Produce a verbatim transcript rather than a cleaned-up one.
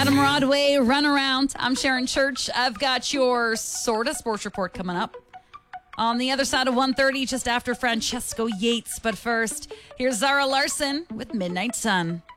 Adam Rodway, Run Around. I'm Sharon Church. I've got your sort of sports report coming up. On the other side of one thirty, just after Francesco Yates. But first, here's Zara Larson with Midnight Sun.